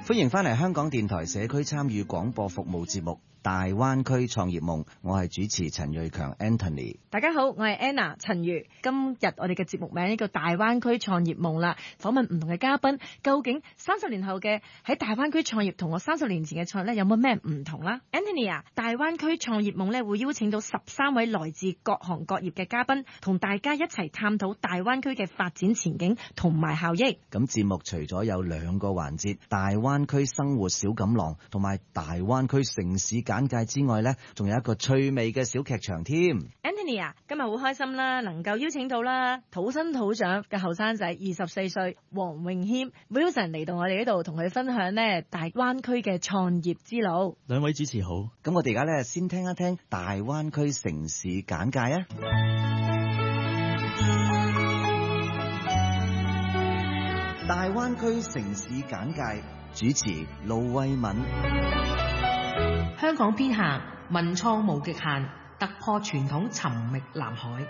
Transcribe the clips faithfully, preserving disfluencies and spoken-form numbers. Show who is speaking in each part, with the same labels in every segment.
Speaker 1: 歡迎翻嚟香港電台社區參與廣播服務節目《大灣區創業夢》，我係主持陳瑞強 Anthony。
Speaker 2: 大家好，我係 Anna 陳如。今日我哋嘅節目名呢個《大灣區創業夢》啦，訪問唔同嘅嘉賓，究竟三十年後嘅喺大灣區創業同我三十年前嘅創業咧有冇咩唔同啦 ？Anthony 啊，大灣區創業夢咧會邀請到十三位來自各行各業嘅嘉賓，同大家一齊探討大灣區嘅發展前景同埋效益。
Speaker 1: 咁節目除咗有兩個環節，大灣區生活小錦囊同埋大灣區城市簡介之外呢，仲有一個趣味嘅小劇場添。
Speaker 2: Anthony 啊，今日好開心啦，能夠邀請到啦土生土長嘅後生仔，二十四歲黃詠謙 Wilson 嚟到我哋呢度，同佢分享呢大灣區嘅創業之路。
Speaker 3: 兩位主持好，
Speaker 1: 咁我哋而家呢先聽一聽大灣區城市簡介啊。大灣區城市簡介，主持盧慧敏。
Speaker 4: 香港天下，文創無極限，突破傳統，尋覓藍海。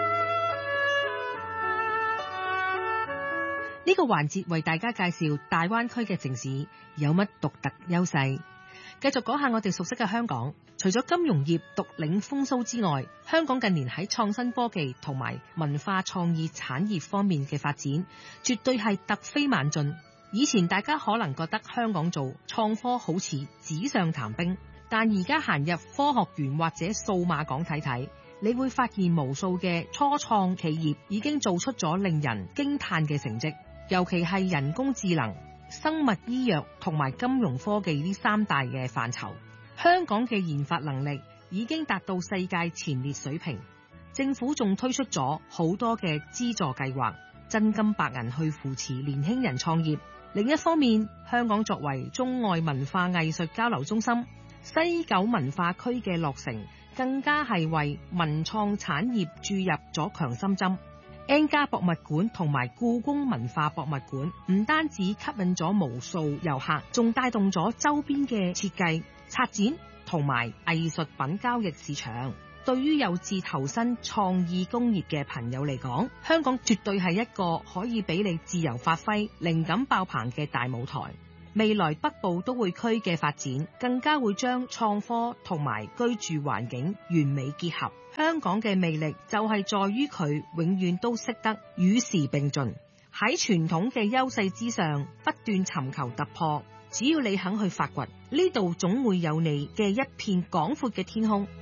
Speaker 4: 呢個環節為大家介紹大灣區嘅城市有乜獨特優勢。繼續講下我哋熟悉嘅香港，除咗金融業獨領風騷之外，香港近年喺創新科技同埋文化創意產業方面嘅發展，絕對係突飛猛進。以前大家可能覺得香港做創科好似紙上談兵，但而家行入科學園或者數碼港睇睇，你會發現無數嘅初創企業已經做出咗令人驚嘆嘅成績，尤其係人工智能、生物醫藥同埋金融科技呢三大嘅範疇，香港嘅研發能力已經達到世界前列水平。政府仲推出咗好多嘅資助計劃，真金白銀去扶持年輕人創業。另一方面，香港作為中外文化藝術交流中心，西九文化區嘅落成更加係為文創產業注入咗強心針。N 家博物館同埋故宮文化博物館唔單止吸引咗無數遊客，仲帶動咗周邊嘅設計、策展同埋藝術品交易市場。對於有志投身創意工業嘅朋友嚟講，香港絕對係一個可以俾你自由發揮、靈感爆棚嘅大舞台。未來北部都會區嘅發展，更加會將創科同埋居住環境完美結合。香港嘅魅力就係在於佢永遠都識得與時並進，喺傳統嘅優勢之上不斷尋求突破。只要你肯去發掘，呢度總會有你嘅一片廣闊嘅天空。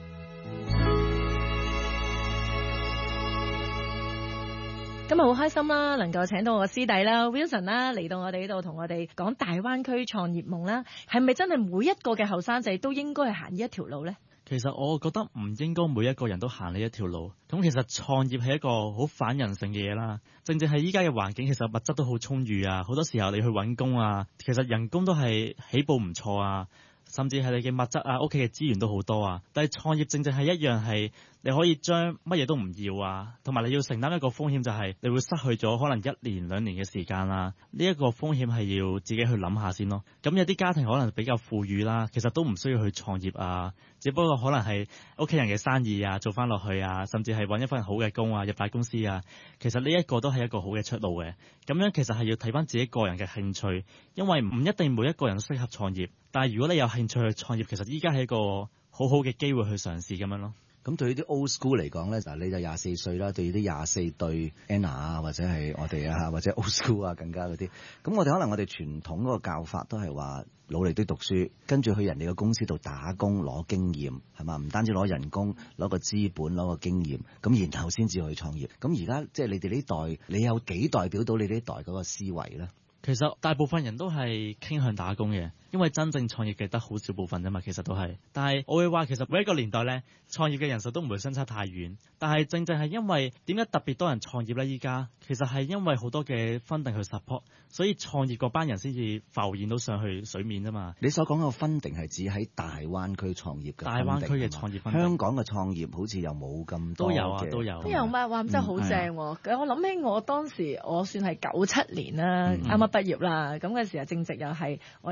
Speaker 2: 今日好開心啦，能夠請到我師弟啦 Wilson 啦嚟到我哋呢度同我哋講大灣區創業夢啦。係咪真係每一個嘅後生仔都應該係行呢一條路呢？
Speaker 3: 其實我覺得唔應該每一個人都行呢一條路。咁其實創業係一個好反人性嘅嘢啦。正正係依家嘅環境，其實物質都好充裕啊。好多時候你去揾工啊，其實人工都係起步唔錯啊，甚至係你嘅物質啊、屋企嘅資源都好多啊。但係創業正正係一樣係你可以將乜嘢都唔要啊，同埋你要承擔一個風險，就係你會失去咗可能一年兩年嘅時間啦。呢一個風險係要自己去諗下先咯。咁有啲家庭可能比較富裕啦，其實都唔需要去創業啊，只不過可能係屋企人嘅生意啊做翻落去啊，甚至係揾一份好嘅工啊，入大公司啊。其實呢一個都係一個好嘅出路嘅。咁樣其實係要睇翻自己個人嘅興趣，因為唔一定每一個人都適合創業。但係如果你有興趣去創業，其實依家係一個好好嘅機會去嘗試咁樣咯。
Speaker 1: 咁對於啲 old school 嚟講咧，嗱你就廿四歲啦，對於啲廿四對 Anna 啊，或者係我哋啊，或者 old school 啊，更加嗰啲。咁我哋可能我哋傳統嗰個教法都係話努力啲讀書，跟住去人哋嘅公司度打工攞經驗，係嘛？唔單止攞人工，攞個資本，攞個經驗，咁然後先至去創業。咁而家即係你哋呢代，你有幾代表到你呢代嗰個思維咧？
Speaker 3: 其實大部分人都係傾向打工嘅，因為真正創業嘅得好少部分啫嘛，其實都係。但係我會話其實每一個年代咧，創業嘅人數都唔會相差太遠。但係正正係因為點解特別多人創業咧？依家其實係因為好多嘅 funding 去 support，所以創業嗰班人先至浮現到上去水面啫嘛。
Speaker 1: 你所講嘅 funding 係指喺大灣區創業嘅 funding，大灣區
Speaker 3: 嘅創業 funding。
Speaker 1: 香港嘅創業好似又冇咁多嘅。都有
Speaker 3: 啊，都有。
Speaker 2: 都有咩？哇！真係好正喎！嗯、我諗起我當時我算係九七年啦，啱啱、嗯、畢業啦，咁嘅時候正值又係我哋講緊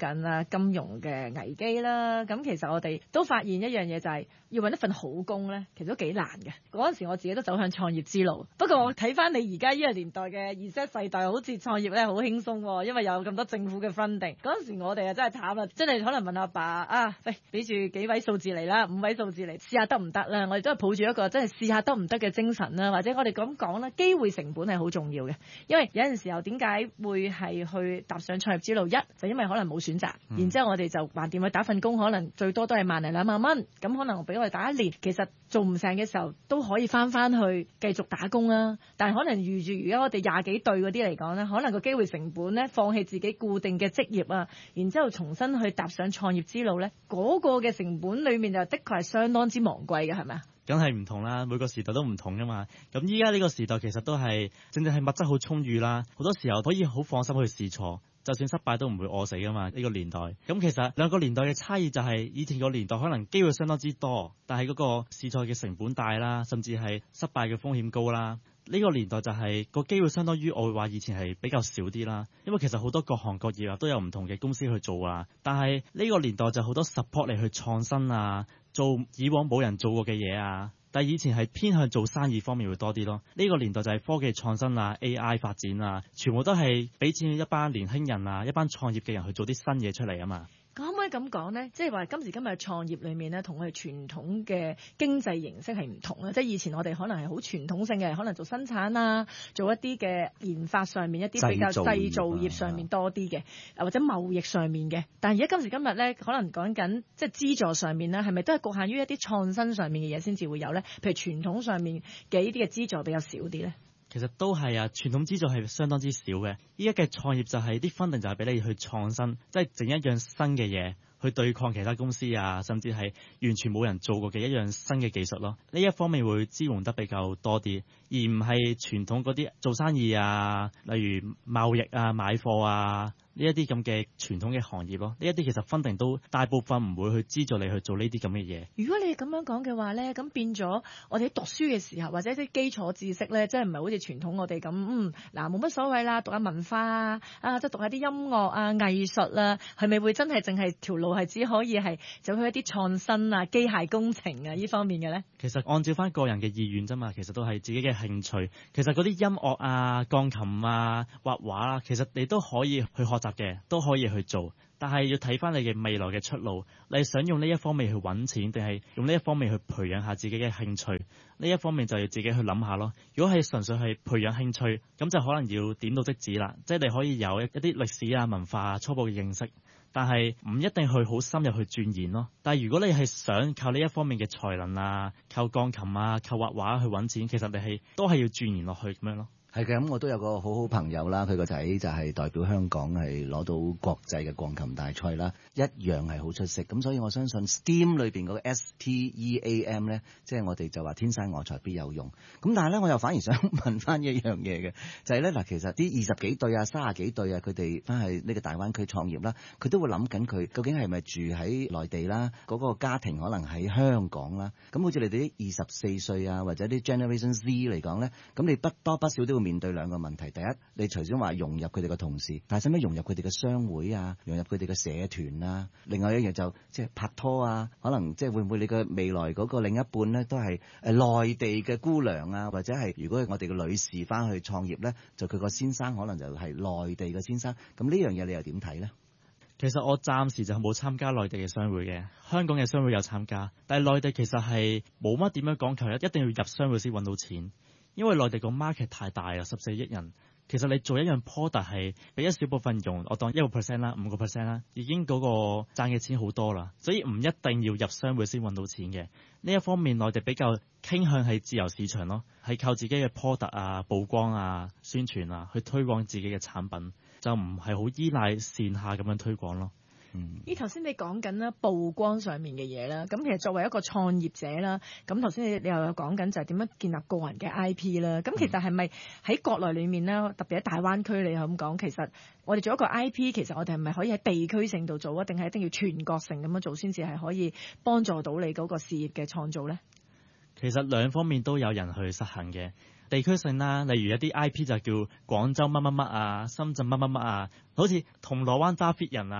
Speaker 2: 緊啦金融嘅危機啦。咁其實我哋都發現一樣嘢就係、是、要揾一份好工咧，其實都幾難嘅。嗰陣時我自己都走向創業之路。不過我睇翻你而家呢個年代嘅 Z 世代，好似創業咧好輕鬆喎，因為有咁多政府嘅 funding。嗰陣時我哋啊真係慘啦，真係可能問阿爸啊，喂，俾住幾位數字嚟啦，五位數字嚟試下得唔得啦？我哋都係抱住一個真係試下得唔得嘅精神啦，或者我哋咁講啦，機會成本係好重要嘅。因為有陣時候點解會係去踏上創業之路？一就因為可能冇選擇，嗯、然之後我哋就橫掂去打份工，可能最多都係萬零兩萬蚊，咁可能俾我哋打一年，其實做唔成嘅時候都可以翻翻去繼續打工啦。但係可能預住而家我哋廿幾對嗰啲嚟講咧，可能個機會成本咧，放棄自己固定嘅職業啊，然之後重新去踏上創業之路咧，嗰、嗰個嘅成本裡面就的確係相當之昂貴嘅，係咪啊？
Speaker 3: 梗係唔同啦，每個時代都唔同噶嘛。咁依家呢個時代其實都係正正係物質好充裕啦，好多時候可以好放心去試錯，就算失敗都唔會餓死噶嘛。呢個年代，咁其實兩個年代嘅差異就係以前個年代可能機會相當之多，但係嗰個試錯嘅成本大啦，甚至係失敗嘅風險高啦。呢個年代就係個機會相當於我會話以前係比較少啲啦，因為其實好多各行各業啊都有唔同嘅公司去做啊，但係呢個年代就好多 support 你去創新啊，做以往冇人做過嘅嘢啊，但係以前係偏向做生意方面會多啲咯。呢個年代就係科技創新啊 A I 發展啊，全部都係俾錢一班年輕人啊，一班創業嘅人去做啲新嘢出嚟啊嘛。
Speaker 2: 可唔可以咁講呢？即係話今時今日嘅創業裏面呢，同我哋傳統嘅經濟形式係唔同啦。即係以前我哋可能係好傳統性嘅，可能做生產啊，做一啲嘅研發上面一啲比較製造業上面多啲嘅，或者貿易上面嘅。但係而家今時今日呢，可能講緊即係資助上面呢，係咪都係局限於一啲創新上面嘅嘢先至會有呢？譬如傳統上面嘅呢啲嘅資助比較少啲呢？
Speaker 3: 其實都係啊，傳統資助係相當之少嘅。依家嘅創業就係啲 funding 就係俾你去創新，即係整一樣新嘅嘢去對抗其他公司啊，甚至係完全冇人做過嘅一樣新嘅技術咯。呢一方面會支援得比較多啲，而唔係傳統嗰啲做生意啊，例如貿易啊、買貨啊。呢一啲咁嘅傳統嘅行業咯，呢一啲其實 funding都大部分唔會去資助你去做呢啲咁嘅嘢。如果你咁樣講嘅話咧，咁變咗我哋讀書嘅時候或者啲基礎知識咧，即係唔係好似傳統我哋咁，嗯嗱冇乜所謂啦，讀下文化啊，啊即係讀下啲音樂啊、藝術啊，係咪會真係淨係條路係只可以係走去一啲創新啊、機械工程啊呢方面嘅咧？其實按照翻個人嘅意願啫嘛，其實都係自己嘅興趣。其實嗰啲音樂啊、鋼琴啊、畫畫啊，其實你都可以去學習嘅，都可以去做，但係要睇翻你嘅未來嘅出路。你想用呢一方面去揾錢，定係用呢一方面去培養下自己嘅興趣？呢一方面就要自己去諗下咯。如果係純粹係培養興趣，咁就可能要點到即止啦。即係你可以有一啲歷史啊、文化啊初步嘅認識，但係唔一定去好深入去鑽研咯。但係如果你係想靠呢一方面嘅才能啊，靠鋼琴啊、靠畫畫去揾錢，其實你係都係要鑽研落去咁樣咯。
Speaker 1: 係嘅，咁我都有個好好朋友啦，佢個仔就係代表香港係攞到國際嘅鋼琴大賽啦，一樣係好出色。咁所以我相信 S T E A M 裏邊嗰個 S T E A M 咧，即係我哋就話天生我材必有用。咁但係咧，我又反而想問翻一樣嘢嘅，就係咧嗱，其實啲二十幾對啊、三十幾對啊，佢哋翻去呢個大灣區創業啦，佢都會諗緊佢究竟係咪住喺內地啦，嗰個家庭可能喺香港啦。咁好似你哋啲二十四歲啊，或者啲 Generation Z 嚟講咧，咁你不多不少都會面對兩個問題。第一，你除咗話融入佢哋嘅同事，但係使唔使融入佢哋嘅商會啊，融入佢哋嘅社團啊？另外一樣就即係拍拖啊，可能即係會唔會你嘅未來嗰個另一半咧都係誒內地嘅姑娘啊，或者係如果我哋嘅女士翻去創業咧，就佢個先生可能就係內地嘅先生。咁呢樣嘢你又點睇咧？
Speaker 3: 其實我暫時就冇參加內地嘅商會嘅，香港嘅商會有參加，但係內地其實係冇乜點樣講求一定要入商會先揾到錢。因為內地個 market 太大啦，十四億人，其實你做一樣 product 係俾一小部分用，我當一個 percent 啦，五個 percent 啦，已經嗰個賺嘅錢好多啦，所以唔一定要入商會先揾到錢嘅。呢一方面內地比較傾向係自由市場咯，係靠自己嘅 product 啊、曝光啊、宣傳啊去推廣自己嘅產品，就唔係好依賴線下咁樣推廣咯。
Speaker 2: 依頭先你講緊啦，曝光上面嘅嘢啦，咁其實作為一個創業者啦，咁頭先你你又有講緊就係點樣建立個人嘅 I P 啦，咁其實係咪喺國內裏面咧，特別喺大灣區你咁講，其實我哋做一個 I P， 其實我哋係咪可以喺地區性度做啊，定係一定要全國性咁樣做先至係可以幫助到你嗰個事業嘅創造咧？
Speaker 3: 其實兩方面都有人去實行嘅。地區性啦，例如一啲 I P 就叫廣州乜乜乜啊、深圳乜乜乜啊，好似銅鑼灣揸 fit 人啊，呢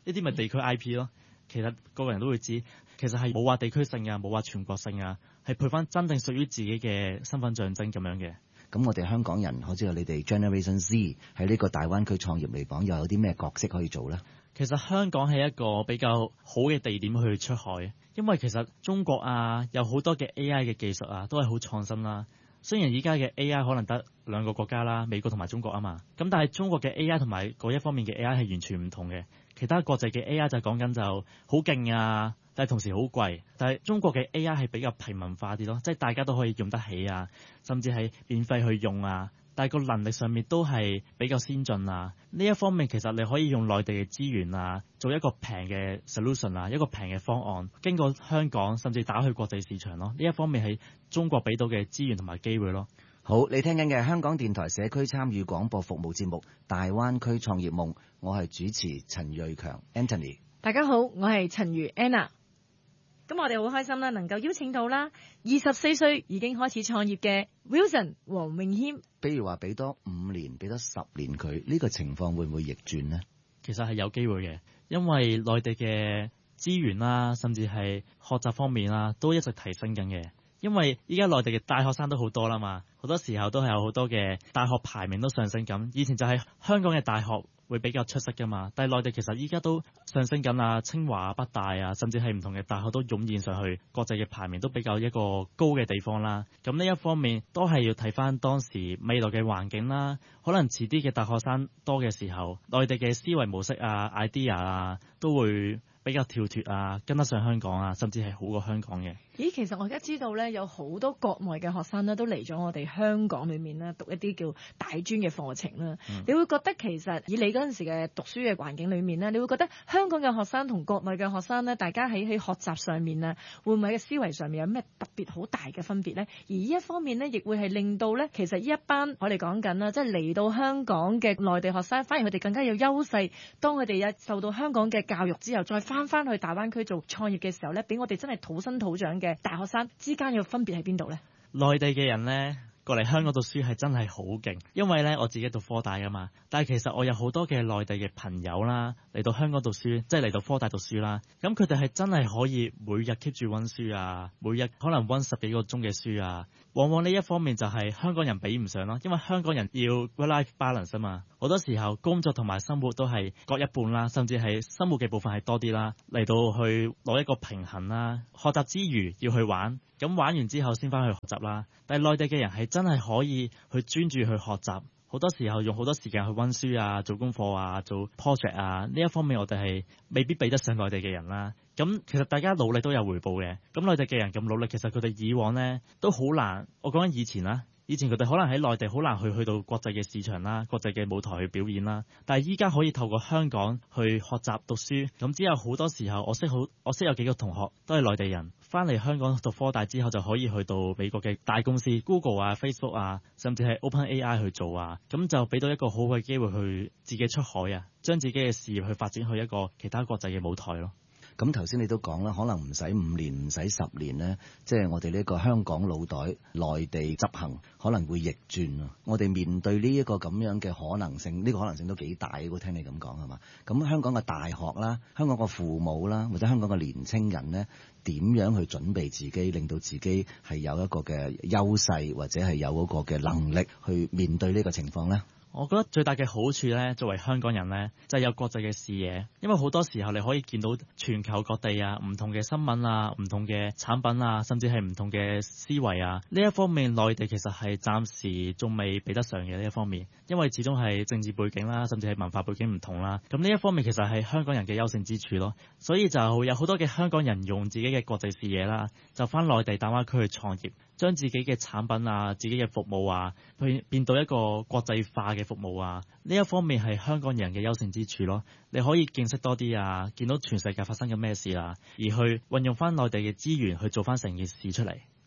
Speaker 3: 呢啲咪地區 I P 咯。其實個個人都會知，其實係冇話地區性啊，冇話全國性啊，係配翻真正屬於自己嘅身份象徵咁樣嘅。
Speaker 1: 咁我哋香港人，好似你哋 Generation Z 喺呢個大灣區創業嚟講，又有啲咩角色可以做咧？
Speaker 3: 其實香港係一個比較好嘅地點去出海，因為其實中國啊有好多嘅 A I 嘅技術啊都係好創新啦。雖然而家嘅 A I 可能得兩個國家啦，美國同埋中國啊嘛，咁但係中國嘅 A I 同埋嗰一方面嘅 A I 係完全唔同嘅。其他國際嘅 A I 就講緊就好勁啊，但係同時好貴。但係中國嘅 A I 係比較平民化啲咯，即係大家都可以用得起啊，甚至係免費去用啊。但係個能力上面都係比較先進啊！呢一方面其實你可以用內地嘅資源啊，做一個平嘅 solution 啊，一個平嘅方案，經過香港甚至打去國際市場咯。呢一方面係中國俾到嘅資源同埋機會咯。
Speaker 1: 好，你聽緊嘅香港電台社區參與廣播服務節目《大灣區創業夢》，我係主持陳銳強 Anthony。
Speaker 2: 大家好，我係陳如 Anna。咁我哋好開心啦，能夠邀請到啦，二十四歲已經開始創業嘅 Wilson 黃永謙。
Speaker 1: 比如話俾多五年，俾多十年佢，呢個情況會唔會逆轉呢？
Speaker 3: 其實係有機會嘅，因為內地嘅資源啦，甚至係學習方面啦，都一直提升緊嘅。因為依家內地嘅大學生都好多啦嘛，好多時候都係有好多嘅大學排名都上升緊。以前就係香港嘅大學會比較出色噶嘛，但係內地其實依家都上升緊啊，清華、北大啊，甚至係唔同嘅大學都湧現上去，國際嘅排名都比較一個高嘅地方啦。咁呢一方面都係要睇翻當時未來嘅環境啦，可能遲啲嘅大學生多嘅時候，內地嘅思維模式啊、idea 啊都會比較跳脫啊，跟得上香港啊，甚至係好過香港嘅。
Speaker 2: 咦，其實我而家知道咧，有好多國內嘅學生咧，都嚟咗我哋香港裏面咧，讀一啲叫大專嘅課程啦。嗯、你會覺得其實以你嗰陣時嘅讀書嘅環境裏面咧，你會覺得香港嘅學生同國內嘅學生咧，大家喺喺學習上面啊，會唔會喺思維上面有咩特別好大嘅分別咧？而呢一方面咧，亦會係令到咧，其實呢一班我哋講緊啦，即係嚟到香港嘅內地學生，反而佢哋更加有優勢。當佢哋一受到香港嘅教育之後，再翻翻去大灣區做創業嘅時候咧，俾我哋真係土生土長嘅大學生之間嘅分別喺邊度咧？
Speaker 3: 內地嘅人咧過嚟香港讀書係真係好勁，因為咧我自己讀科大噶嘛，但係其實我有好多嘅內地嘅朋友啦，嚟到香港讀書，即係嚟到科大讀書啦。咁佢哋係真係可以每日 keep 住溫書啊，每日可能溫十幾個鐘嘅書啊。往往呢一方面就係香港人比唔上咯，因為香港人要 work-life balance 啊嘛，好多時候工作同埋生活都係各一半啦，甚至係生活嘅部分係多啲啦，嚟到去攞一個平衡啦。學習之餘要去玩，咁玩完之後先翻去學習啦。但係內地嘅人係真係可以去專注去學習，好多時候用好多時間去溫書啊、做功課啊、做 project 啊，呢一方面我哋係未必比得上內地嘅人啦。咁其實大家努力都有回報嘅，咁內地嘅人咁努力，其實佢哋以往呢都好難。我講緊以前啦，以前佢哋可能喺內地好難去去到國際嘅市場啦、國際嘅舞台去表演啦，但係依家可以透過香港去學習讀書。咁之後好多時候，我識好，我識有幾個同學都係內地人，翻嚟香港讀科大之後就可以去到美國嘅大公司 Google 啊、Facebook 啊，甚至係 OpenAI 去做啊，咁就俾到一個好嘅機會去自己出海啊，將自己嘅事業去發展去一個其他國際嘅舞台咯。
Speaker 1: 咁頭先你都講啦，可能唔使五年，唔使十年呢，即係我哋呢個香港腦袋內地執行可能會逆轉啊！我哋面對呢一個咁樣嘅可能性，呢個可能性都幾大嘅。聽你咁講係嘛？咁香港嘅大學啦，香港嘅父母啦，或者香港嘅年青人呢，點樣去準備自己，令到自己係有一個嘅優勢，或者係有嗰個嘅能力去面對呢個情況呢？
Speaker 3: 我覺得最大嘅好處咧，作為香港人咧，就係有國際嘅視野，因為好多時候你可以見到全球各地啊，唔同嘅新聞啊，唔同嘅產品啊，甚至係唔同嘅思維啊，呢一方面內地其實係暫時仲未比得上嘅呢一方面，因為始終係政治背景啦，甚至係文化背景唔同啦，咁呢一方面其實係香港人嘅優勝之處咯，所以就有好多嘅香港人用自己嘅國際視野啦，就返內地大灣區去創業，將自己嘅產品啊、自己嘅服務啊，去變到一個國際化嘅服務啊，呢一方面係香港人嘅優勝之處咯。你可以見識多啲啊，見到全世界發生緊咩事啊，而去運用翻內地嘅資源去做翻成件事出嚟。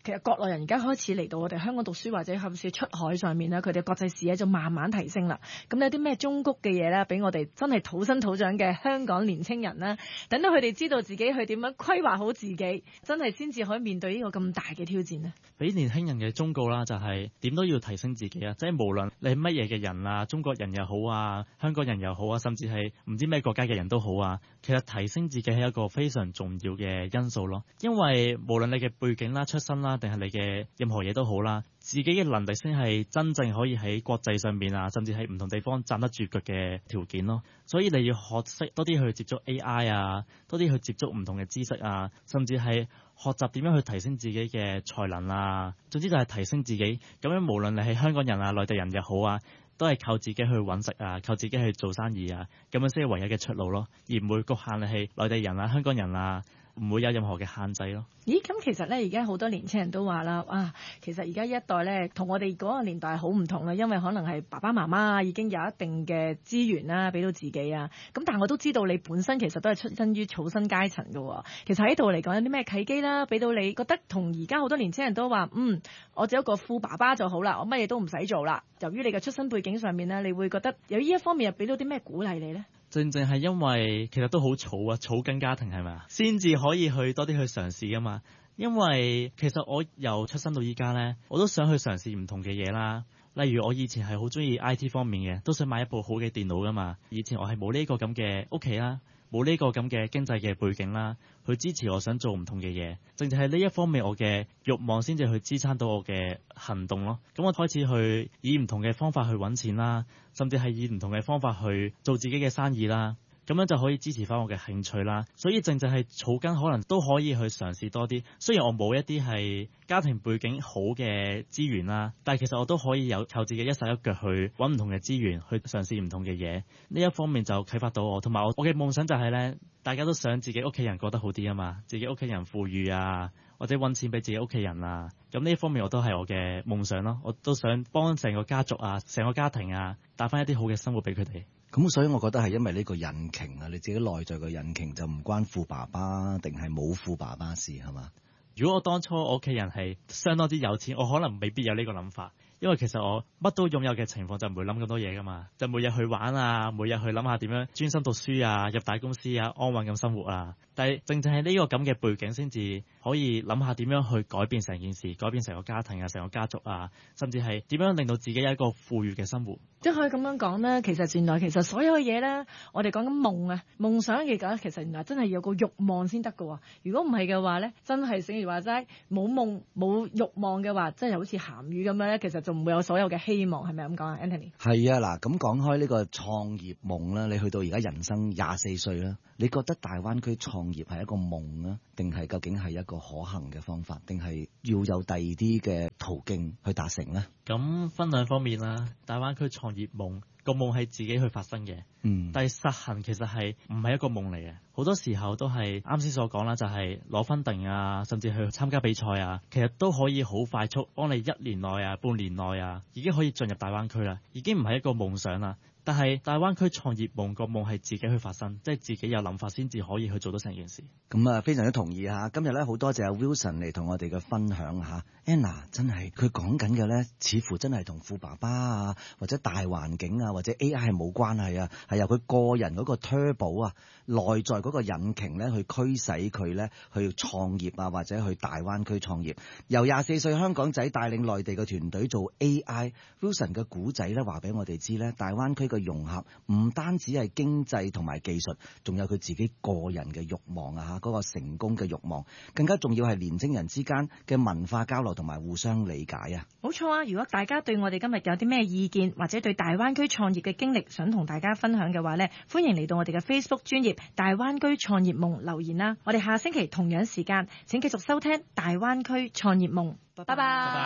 Speaker 2: 其實國內人而家開始嚟到我哋香港讀書或者甚至出海上面咧，佢哋國際視野就慢慢提升啦。咁有啲咩忠告嘅嘢咧，俾我哋真係土生土長嘅香港年青人啦，等到佢哋知道自己去點樣規劃好自己，真係先至可以面對呢個咁大嘅挑戰呢。
Speaker 3: 俾年輕人嘅忠告啦，就係點都要提升自己啊！即係無論你係乜嘢嘅人啊，中國人又好啊，香港人又好啊，甚至係唔知咩國家嘅人都好啊，其實提升自己係一個非常重要嘅因素咯。因為無論你嘅背景啦、出身啦，定係你嘅任何嘢都好啦，自己嘅能力先係真正可以喺國際上面啊，甚至喺唔同地方站得住腳嘅條件咯。所以你要學識多啲去接觸 A I 啊，多啲去接觸唔同嘅知識啊，甚至係學習點樣去提升自己嘅才能啊。總之就係提升自己，咁樣無論你係香港人啊、內地人又好啊，都係靠自己去揾食啊，靠自己去做生意啊，咁樣先係唯一嘅出路咯，而唔會局限你係內地人啊、香港人啊，唔會有任何嘅限制咯。
Speaker 2: 咦，咁其實咧，而家好多年青人都話啦，啊，其實而家一代咧，同我哋嗰個年代係好唔同啦，因為可能係爸爸媽媽已經有一定嘅資源啦，俾到自己啊。咁但係我都知道你本身其實都係出身於草薪階層嘅喎。其實喺度嚟講有啲咩契機啦，俾到你覺得同而家好多年青人都話，嗯，我只有一個富爸爸就好啦，我乜嘢都唔使做啦。由於你嘅出身背景上面咧，你會覺得有呢一方面又俾到啲咩鼓勵你咧？
Speaker 3: 正正係因為其實都好儲啊，草根家庭係咪啊，先至可以去多啲去嘗試噶嘛。因為其實我由出生到依家咧，我都想去嘗試唔同嘅嘢啦。例如我以前係好中意 I T 方面嘅，都想買一部好嘅電腦噶嘛。以前我係冇呢個咁嘅屋企啦，冇呢個咁嘅經濟嘅背景啦，去支持我想做唔同嘅嘢。正正係呢一方面，我嘅慾望先至去支撐到我嘅行動咯。咁我開始去以唔同嘅方法去揾錢啦，甚至係以唔同嘅方法去做自己嘅生意啦。咁樣就可以支持翻我嘅興趣啦。所以正正係草根可能都可以去嘗試多啲。雖然我冇一啲係家庭背景好嘅資源啦，但係其實我都可以有靠自己一手一腳去揾唔同嘅資源，去嘗試唔同嘅嘢。呢一方面就啟發到我，同埋我我嘅夢想就係咧，大家都想自己屋企人過得好啲啊嘛，自己屋企人富裕啊，或者揾錢俾自己屋企人啊。咁呢一方面我都係我嘅夢想咯。我都想幫成個家族啊、成個家庭啊，帶翻一啲好嘅生活俾佢哋。
Speaker 1: 咁所以我覺得係因為呢個引擎啊，你自己內在嘅引擎就唔關富爸爸定係冇富爸爸事係嘛？
Speaker 3: 如果我當初我屋企人係相當之有錢，我可能未必有呢個諗法。因為其實我乜都擁有嘅情況就唔會諗咁多嘢噶嘛，就每日去玩啊，每日去諗下點樣專心讀書啊，入大公司啊，安穩咁生活啊。但係正正係呢個咁嘅背景先至可以諗下點樣去改變成件事，改變成個家庭啊，成個家族啊，甚至係點樣令到自己有一個富裕嘅生活。
Speaker 2: 即係可以咁樣講啦，其實原來其實所有嘅嘢咧，我哋講緊夢啊，夢想嘅講，其實原來真係有個慾望先得㗎喎。如果唔係嘅話咧，真係正如話齋冇夢冇慾望嘅話，真係好似鹹魚咁樣咧，其實就唔會有所有嘅希望，係咪咁講啊 Anthony？
Speaker 1: 係啊，嗱，咁講開呢個創業夢啦，你去到而家人生廿四歲啦，你覺得大灣區創業係一個夢啊，定係究竟係一個可行嘅方法，定係要有第二啲嘅途徑去達成呢？
Speaker 3: 咁分兩方面啦，大灣區創業夢個夢係自己去發生嘅，嗯，但係實行其實係唔係一個夢嚟嘅，好多時候都係啱先所講啦，就係攞分定啊，甚至去參加比賽啊，其實都可以好快速幫你一年內啊、半年內啊，已經可以進入大灣區啦，已經唔係一個夢想啦。但係大灣區創業夢個夢係自己去發生，即係自己有諗法先至可以去做到成件事。
Speaker 1: 咁啊，非常之同意嚇。今日咧好多謝阿 Wilson 嚟同我哋嘅分享嚇。Anna 真係佢講緊嘅咧，似乎真係同富爸爸啊，或者大環境啊，或者 A I 係冇關係啊，係由佢個人嗰個 turbo 啊，內在嗰個引擎咧去驅使佢咧去創業啊，或者去大灣區創業。由廿四歲香港仔帶領內地嘅團隊做 A I，Wilson 嘅古仔咧話俾我哋知咧，大灣區嘅融合唔單止係經濟同埋技術，仲有佢自己個人嘅慾望啊嚇，嗰個成功嘅慾望，更加重要係年青人之間嘅文化交流同埋互相理解啊！
Speaker 2: 冇錯啊！如果大家對我哋今日有啲咩意見，或者對大灣區創業嘅經歷想同大家分享嘅話呢，歡迎嚟到我哋嘅 Facebook 專頁大灣區創業夢留言啦！我哋下星期同樣時間請繼續收聽大灣區創業夢，拜拜。